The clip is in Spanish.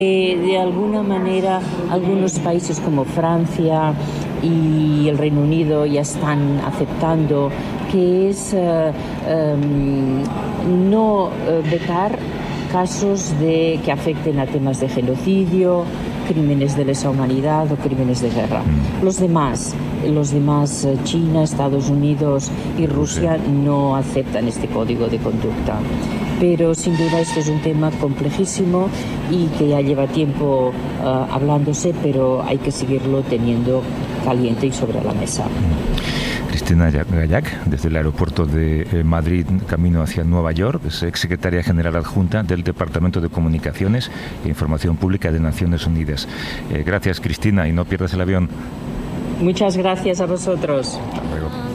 De alguna manera, algunos países como Francia y el Reino Unido ya están aceptando que es no vetar casos que afecten a temas de genocidio, crímenes de lesa humanidad o crímenes de guerra. Los demás, China, Estados Unidos y Rusia no aceptan este código de conducta. Pero sin duda esto es un tema complejísimo y que ya lleva tiempo hablándose, pero hay que seguirlo teniendo caliente y sobre la mesa. Cristina Gallac, desde el aeropuerto de Madrid, camino hacia Nueva York, es exsecretaria general adjunta del Departamento de Comunicaciones e Información Pública de Naciones Unidas. Gracias, Cristina, y no pierdas el avión. Muchas gracias a vosotros. Hasta luego.